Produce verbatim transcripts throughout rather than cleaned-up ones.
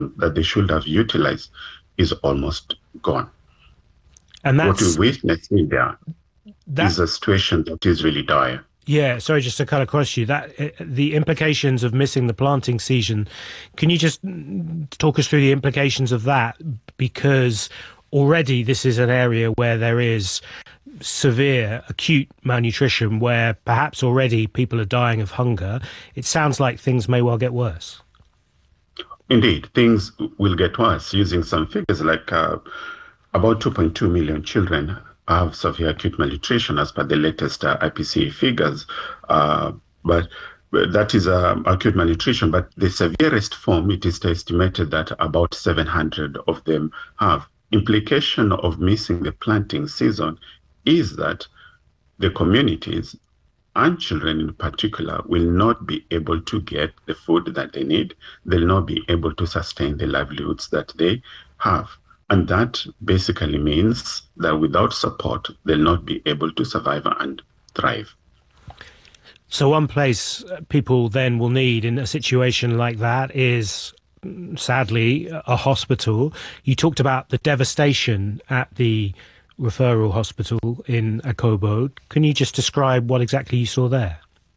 that they should have utilized is almost gone. And that's what we witness in there that, is a situation that is really dire. Yeah, sorry, just to cut across you, that uh, the implications of missing the planting season, can you just talk us through the implications of that? Because already this is an area where there is severe acute malnutrition, where perhaps already people are dying of hunger. It sounds like things may well get worse. Indeed, things will get worse. Using some figures, like uh, about two point two million children have severe acute malnutrition as per the latest uh, I P C A figures. Uh, but that is uh, acute malnutrition. But the severest form, it is estimated that about seven hundred of them have. Implication of missing the planting season is that the communities and children in particular will not be able to get the food that they need. They'll not be able to sustain the livelihoods that they have. And that basically means that without support, they'll not be able to survive and thrive. So one place people then will need in a situation like that is, sadly, a hospital. You talked about the devastation at the referral hospital in Akobo. Can you just describe what exactly you saw there?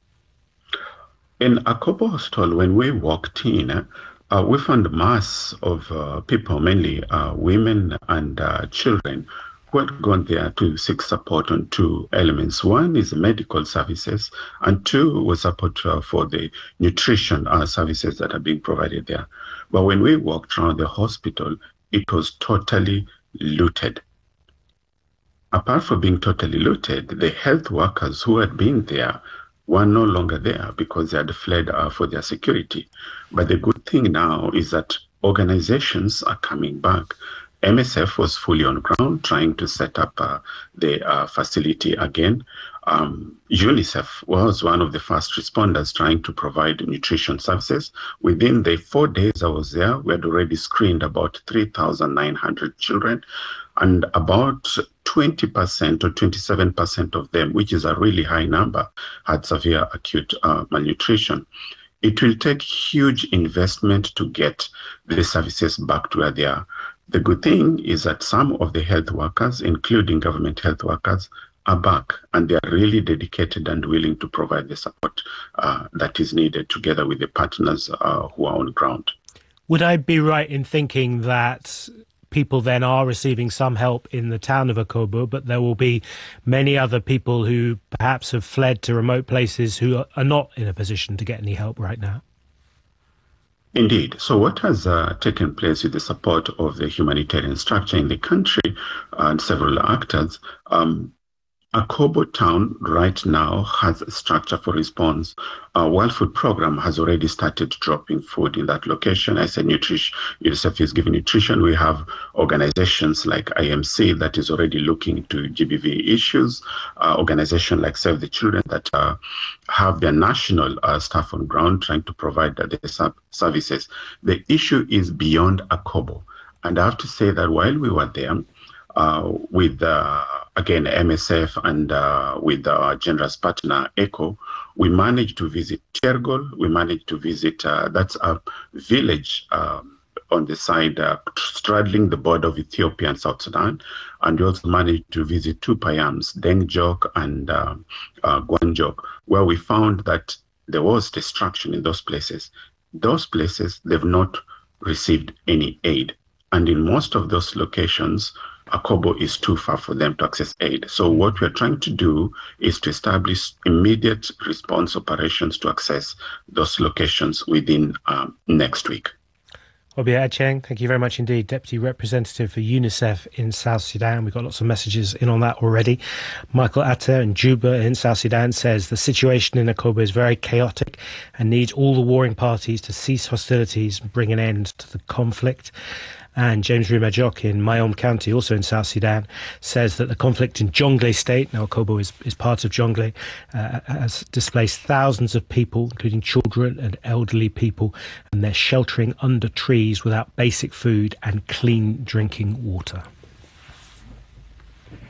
In Akobo Hospital, when we walked in, Uh, we found a mass of uh, people, mainly uh, women and uh, children, who had gone there to seek support on two elements. One is medical services, and two was support uh, for the nutrition uh, services that are being provided there. But when we walked around the hospital, it was totally looted. Apart from being totally looted, the health workers who had been there were no longer there because they had fled uh, for their security. But the good thing now is that organizations are coming back. M S F was fully on ground trying to set up uh, the uh, facility again. Um, UNICEF was one of the first responders trying to provide nutrition services. Within the four days I was there, we had already screened about three thousand nine hundred children, and about twenty percent or twenty-seven percent of them, which is a really high number, had severe acute uh, malnutrition. It will take huge investment to get the services back to where they are. The good thing is that some of the health workers, including government health workers, are back, and they are really dedicated and willing to provide the support uh, that is needed together with the partners uh, who are on ground. Would I be right in thinking that people then are receiving some help in the town of Akobo, but there will be many other people who perhaps have fled to remote places who are not in a position to get any help right now? Indeed. So what has uh, taken place with the support of the humanitarian structure in the country and several actors, um, Akobo town right now has a structure for response. Our World Food Program has already started dropping food in that location. I said nutrition, UNICEF is giving nutrition. We have organizations like I M C that is already looking into G B V issues, uh, organizations like Save the Children that uh, have their national uh, staff on ground trying to provide uh, the sub services. The issue is beyond Akobo. And I have to say that while we were there, uh, with uh, again, M S F and uh, with our generous partner, ECHO, we managed to visit Tergol. We managed to visit, uh, that's a village um, on the side, uh, straddling the border of Ethiopia and South Sudan. And we also managed to visit two Payams, Dengjok and uh, uh, Gwanjok, where we found that there was destruction in those places. Those places, they've not received any aid. And in most of those locations, Akobo is too far for them to access aid. So what we're trying to do is to establish immediate response operations to access those locations within um, next week. Obiah Acheng, thank you very much indeed. Deputy Representative for UNICEF in South Sudan. We've got lots of messages in on that already. Michael Atta in Juba in South Sudan says the situation in Akobo is very chaotic and needs all the warring parties to cease hostilities and bring an end to the conflict. And James Rumajok in Mayom County, also in South Sudan, says that the conflict in Jonglei State, now Akobo is, is part of Jonglei, uh, has displaced thousands of people, including children and elderly people, and they're sheltering under trees without basic food and clean drinking water.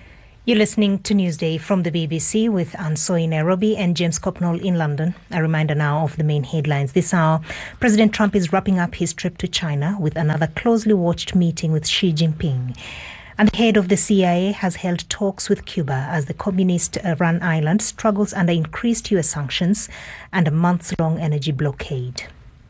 You're listening to Newsday from the B B C with Ansoy in Nairobi and James Copnall in London. A reminder now of the main headlines this hour. President Trump is wrapping up his trip to China with another closely watched meeting with Xi Jinping. And the head of the C I A has held talks with Cuba as the communist-run island struggles under increased U S sanctions and a months-long energy blockade.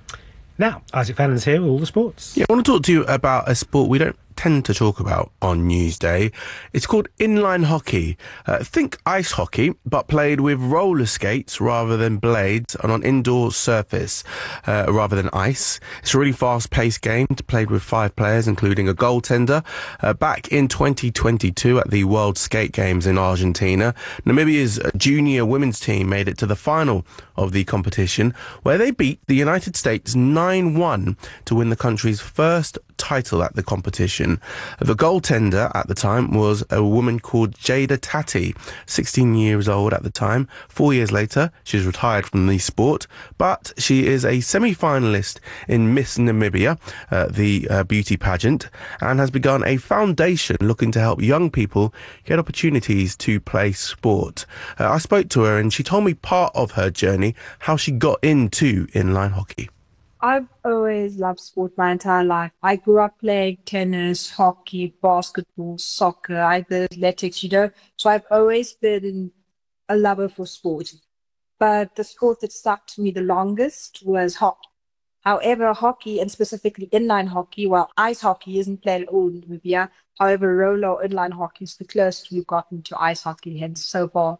Now, Isaac Fallon's here with all the sports. Yeah, I want to talk to you about a sport we don't tend to talk about on Newsday. It's called inline hockey. Uh, think ice hockey, but played with roller skates rather than blades on an indoor surface uh, rather than ice. It's a really fast-paced game, played with five players, including a goaltender. Uh, back in twenty twenty-two at the World Skate Games in Argentina, Namibia's junior women's team made it to the final of the competition, where they beat the United States nine one to win the country's first title at the competition. The goaltender at the time was a woman called Jada Tati, sixteen years old at the time. Four years later, she's retired from the sport, but she is a semi-finalist in Miss Namibia, uh, the uh, beauty pageant, and has begun a foundation looking to help young people get opportunities to play sport. Uh, I spoke to her and she told me part of her journey, how she got into inline hockey. I've always loved sport my entire life. I grew up playing tennis, hockey, basketball, soccer. I did athletics, you know. So I've always been a lover for sport. But the sport that stuck to me the longest was hockey. However, hockey, and specifically inline hockey, while ice hockey isn't played at all in Namibia, however, roller or inline hockey is the closest we've gotten to ice hockey, hence so far.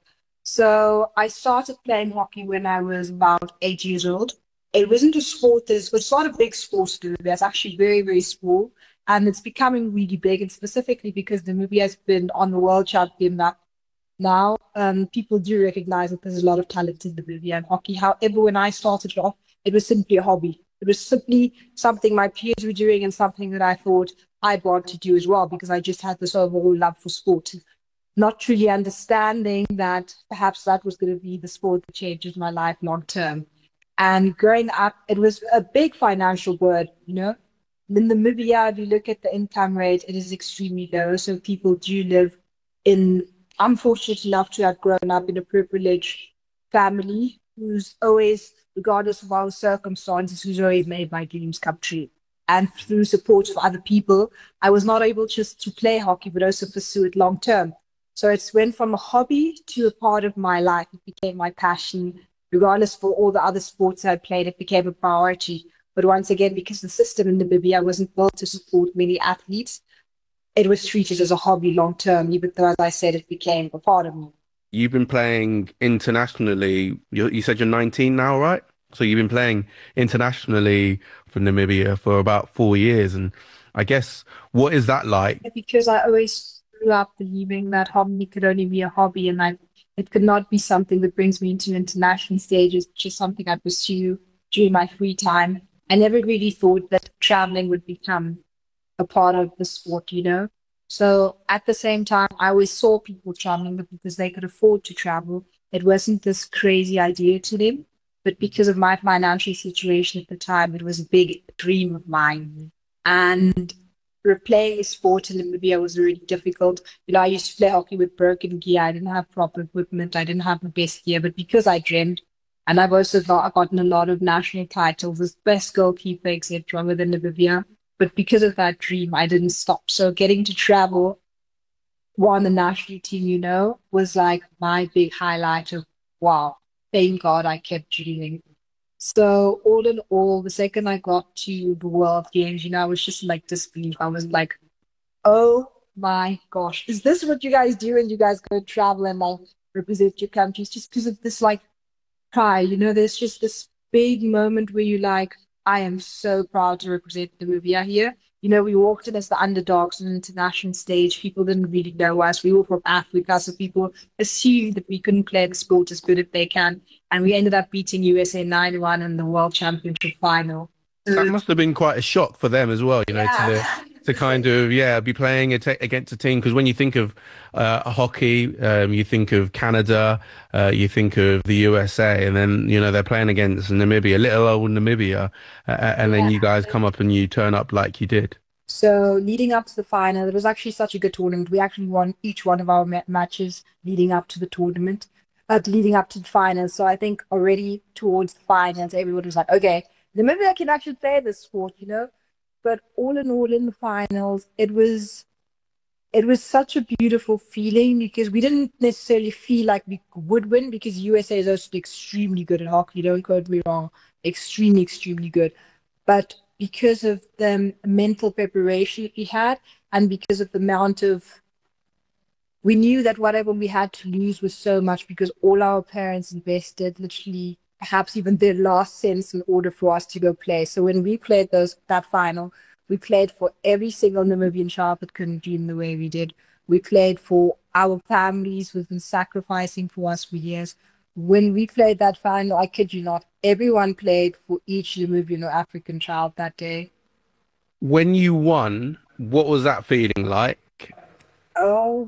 So I started playing hockey when I was about eight years old. It wasn't a sport that is, it's not a big sport to Namibia. It's actually very, very small. And it's becoming really big. And specifically because Namibia has been on the world champion map now, um, people do recognize that there's a lot of talent in Namibia and hockey. However, when I started off, it was simply a hobby. It was simply something my peers were doing and something that I thought I'd want to do as well, because I just had this overall love for sport. Not truly understanding that perhaps that was going to be the sport that changes my life long term. And growing up, it was a big financial burden, you know. In Namibia, if you look at the income rate, it is extremely low. So people do live in, I'm fortunate enough to have grown up in a privileged family who's always, regardless of our circumstances, who's always made my dreams come true. And through support of other people, I was not able just to play hockey, but also pursue it long term. So it's went from a hobby to a part of my life. It became my passion. Regardless for all the other sports I played, it became a priority. But once again, because the system in Namibia wasn't built to support many athletes, it was treated as a hobby long term, even though, as I said, it became a part of me. You've been playing internationally. You, you said you're nineteen now, right? So you've been playing internationally for Namibia for about four years. And I guess, what is that like? Because I always grew up believing that hobby could only be a hobby, and I it could not be something that brings me into international stages, which is something I pursue during my free time. I never really thought that traveling would become a part of the sport, you know? So at the same time, I always saw people traveling, but because they could afford to travel, it wasn't this crazy idea to them. But because of my financial situation at the time, it was a big dream of mine. And playing a sport in Namibia was really difficult. You know, I used to play hockey with broken gear. I didn't have proper equipment. I didn't have the best gear. But because I dreamed, and I've also got, gotten a lot of national titles as best goalkeeper, et cetera, within Namibia. But because of that dream, I didn't stop. So getting to travel on the national team, you know, was like my big highlight of, wow, thank God I kept dreaming. So all in all, the second I got to the World Games, you know, I was just like disbelief. I was like, oh my gosh, is this what you guys do when you guys go travel and like represent your countries? Just because of this like pride, you know, there's just this big moment where you like, I am so proud to represent Namibia here. You know, we walked in as the underdogs on an international stage. People didn't really know us. We were from Africa, so people assumed that we couldn't play the sport as good as they can. And we ended up beating U S A nine one in the World Championship final. That must have been quite a shock for them as well, you know, yeah. to the, to kind of, yeah, be playing against a team. Because when you think of uh, hockey, um, you think of Canada, uh, you think of the U S A, and then, you know, they're playing against Namibia, little old Namibia, uh, and then yeah. you guys come up and you turn up like you did. So leading up to the final, it was actually such a good tournament. We actually won each one of our ma- matches leading up to the tournament, uh, leading up to the finals. So I think already towards the finals, everyone was like, okay, then maybe I can actually play this sport, you know? But all in all, in the finals, it was it was such a beautiful feeling because we didn't necessarily feel like we would win because U S A is also extremely good at hockey. Don't quote me wrong, extremely, extremely good. But because of the mental preparation we had and because of the amount of, we knew that whatever we had to lose was so much because all our parents invested literally perhaps even their last cents in order for us to go play. So when we played those that final, we played for every single Namibian child that couldn't dream the way we did. We played for our families who've been sacrificing for us for years. When we played that final, I kid you not, everyone played for each Namibian or African child that day. When you won, what was that feeling like? Oh,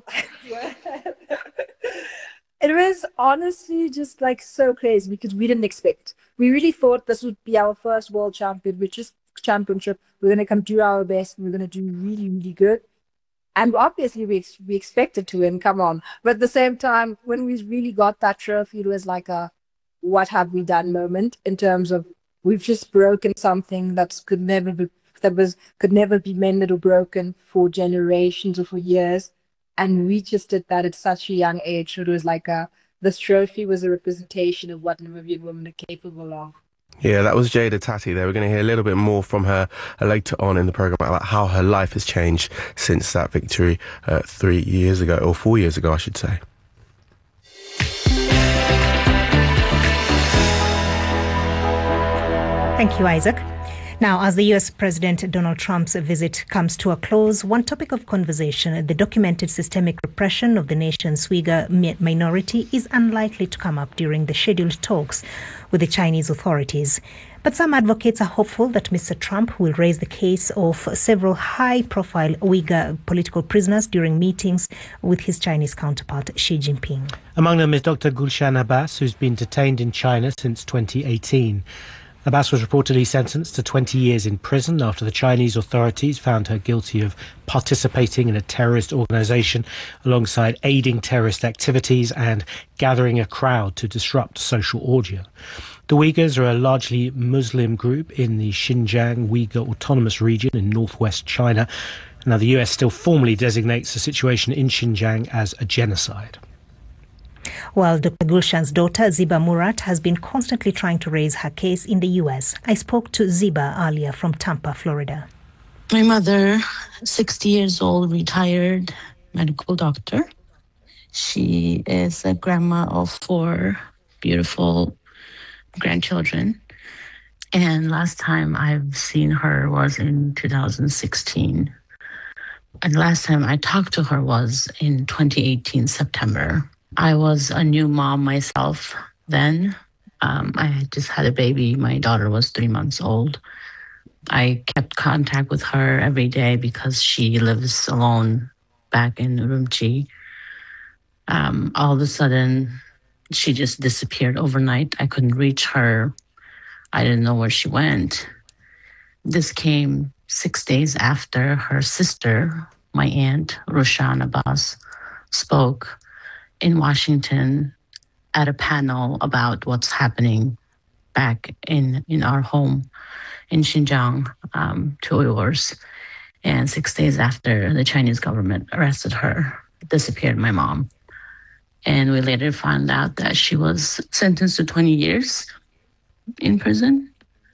it was honestly just like so crazy because we didn't expect. We really thought this would be our first world champion, which is championship. We're gonna come do our best. And we're gonna do really, really good. And obviously, we ex- we expected to win. Come on, but at the same time, when we really got that trophy, it was like a "what have we done" moment in terms of we've just broken something that could never be that was could never be mended or broken for generations or for years, and we just did that at such a young age. So it was like a this trophy was a representation of what Namibian women are capable of. Yeah, that was Jada Tati there. We're going to hear a little bit more from her later on in the programme about how her life has changed since that victory uh, three years ago, or four years ago, I should say. Thank you, Isaac. Now, as the U S President Donald Trump's visit comes to a close, one topic of conversation, the documented systemic repression of the nation's Uyghur minority, is unlikely to come up during the scheduled talks with the Chinese authorities. But some advocates are hopeful that Mister Trump will raise the case of several high-profile Uyghur political prisoners during meetings with his Chinese counterpart, Xi Jinping. Among them is Doctor Gulshan Abbas, who's been detained in China since twenty eighteen. Abbas was reportedly sentenced to twenty years in prison after the Chinese authorities found her guilty of participating in a terrorist organisation alongside aiding terrorist activities and gathering a crowd to disrupt social order. The Uyghurs are a largely Muslim group in the Xinjiang Uyghur Autonomous Region in northwest China. Now, the U S still formally designates the situation in Xinjiang as a genocide. Well, Doctor Gulshan's daughter, Ziba Murat, has been constantly trying to raise her case in the U S. I spoke to Ziba earlier from Tampa, Florida. My mother, sixty years old, retired medical doctor. She is a grandma of four beautiful grandchildren. And last time I've seen her was in two thousand sixteen. And last time I talked to her was in twenty eighteen, September. I was a new mom myself then. Um, I had just had a baby. My daughter was three months old. I kept contact with her every day because she lives alone back in Urumqi. Um, all of a sudden, she just disappeared overnight. I couldn't reach her. I didn't know where she went. This came six days after her sister, my aunt, Roshan Abbas, spoke in Washington at a panel about what's happening back in, in our home in Xinjiang um, to Uyghurs. And six days after, the Chinese government arrested her, disappeared my mom. And we later found out that she was sentenced to twenty years in prison.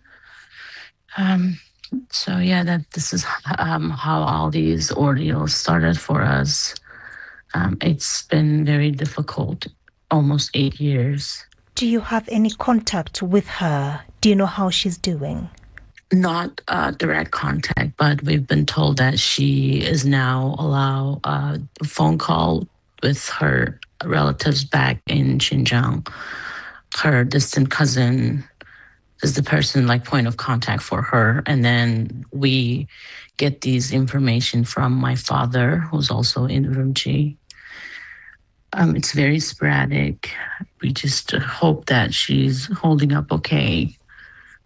Um, so yeah, that this is um, how all these ordeals started for us. Um, it's been very difficult, almost eight years. Do you have any contact with her? Do you know how she's doing? Not uh, direct contact, but we've been told that she is now allowed uh, a phone call with her relatives back in Xinjiang. Her distant cousin is the person, like, point of contact for her. And then we get these information from my father, who's also in Urumqi. Um, it's very sporadic. We just hope that she's holding up okay.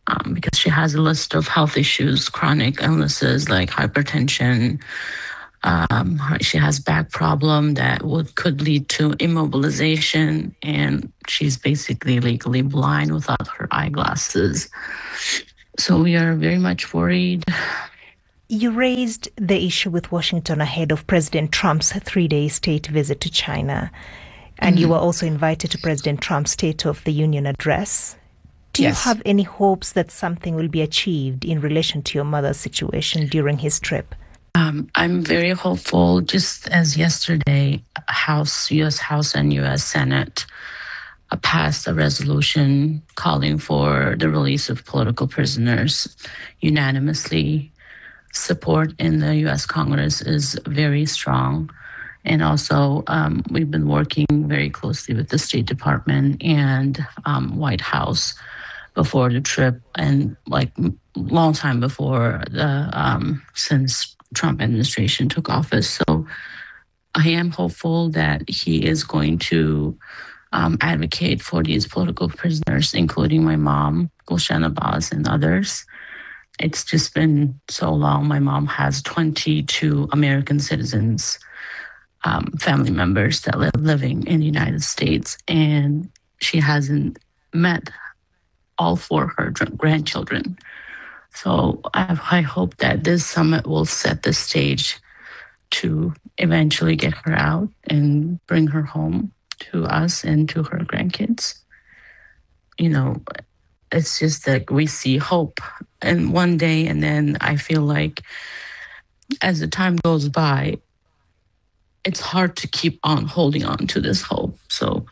um, because she has a list of health issues, chronic illnesses like hypertension. Um, she has back problem that would could lead to immobilization, and she's basically legally blind without her eyeglasses. So we are very much worried. You raised the issue with Washington ahead of President Trump's three-day state visit to China, and mm-hmm. you were also invited to President Trump's State of the Union address. Do yes. you have any hopes that something will be achieved in relation to your mother's situation during his trip? Um, I'm very hopeful. Just as yesterday, House, U S House and U S Senate uh, passed a resolution calling for the release of political prisoners unanimously. Support in the U S Congress is very strong. And also, um, we've been working very closely with the State Department and um, White House before the trip, and like long time before the um, since Trump administration took office. So I am hopeful that he is going to um, advocate for these political prisoners, including my mom, Gulshan Abbas, and others. It's just been so long. My mom has twenty-two American citizens, um, family members that live living in the United States, and she hasn't met all four of her grandchildren. So I, I hope that this summit will set the stage to eventually get her out and bring her home to us and to her grandkids. You know, it's just that we see hope in one day, and then I feel like as the time goes by, it's hard to keep on holding on to this hope. So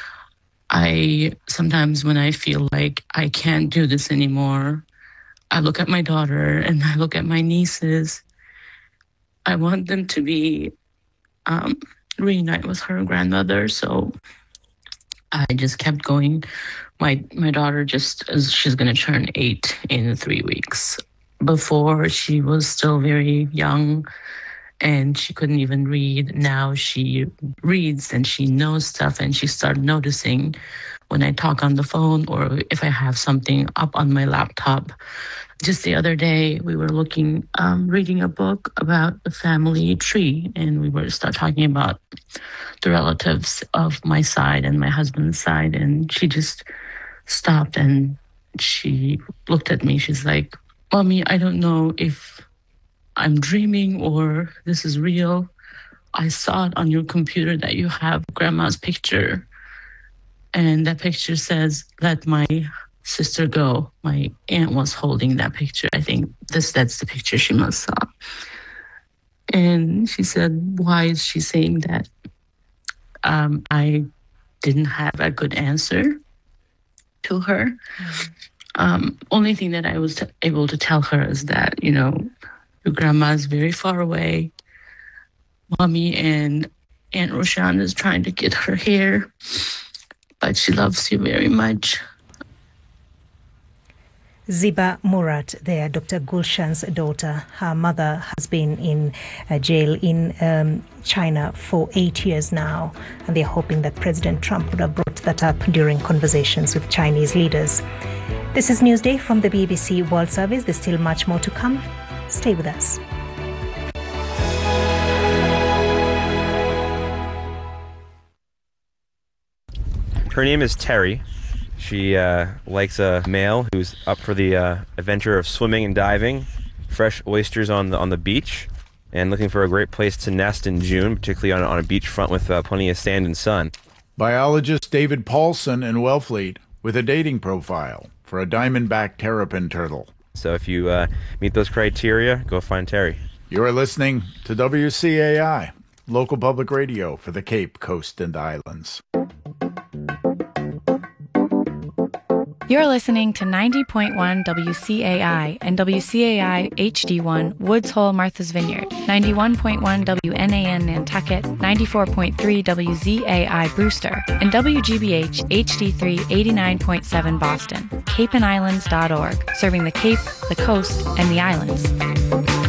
I sometimes when I feel like I can't do this anymore, I look at my daughter and I look at my nieces. I want them to be um, reunite with her grandmother. So I just kept going. My my daughter just she's going to turn eight in three weeks. Before she was still very young, and she couldn't even read. Now she reads and she knows stuff, and she started noticing when I talk on the phone or if I have something up on my laptop. Just the other day, we were looking, um, reading a book about the family tree, and we were start talking about the relatives of my side and my husband's side, and she just stopped and she looked at me. She's like, "Mommy, I don't know if I'm dreaming or this is real. I saw it on your computer that you have grandma's picture. And that picture says, let my sister go." My aunt was holding that picture. I think this that's the picture she must saw. And she said, why is she saying that? Um, I didn't have a good answer to her. Mm-hmm. Um, only thing that I was t- able to tell her is that, you know, your grandma is very far away. Mommy and Aunt Roshan is trying to get her here, but she loves you very much. Ziba Murat there, Doctor Gulshan's daughter. Her mother has been in uh, jail in um, China for eight years now, and they're hoping that President Trump would have brought that up during conversations with Chinese leaders. This is Newsday from the B B C World Service. There's still much more to come. Stay with us. Her name is Terry. She uh, likes a male who's up for the uh, adventure of swimming and diving, fresh oysters on the on the beach, and looking for a great place to nest in June, particularly on, on a beachfront with uh, plenty of sand and sun. Biologist David Paulson in Wellfleet with a dating profile for a diamondback terrapin turtle. So if you uh, meet those criteria, go find Terry. You are listening to W C A I, local public radio for the Cape, Coast, and Islands. You're listening to ninety point one W C A I and W C A I H D one Woods Hole, Martha's Vineyard, ninety-one point one W N A N Nantucket, ninety-four point three W Z A I Brewster, and W G B H H D three eighty-nine point seven Boston, cape and islands dot org, serving the Cape, the Coast, and the Islands.